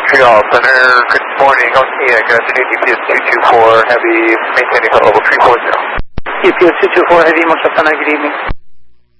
Montreal Center, good morning. Oceania, good afternoon. UPS 224 Heavy, maintaining flight level 340. UPS 224 Heavy, Montreal Center, good evening.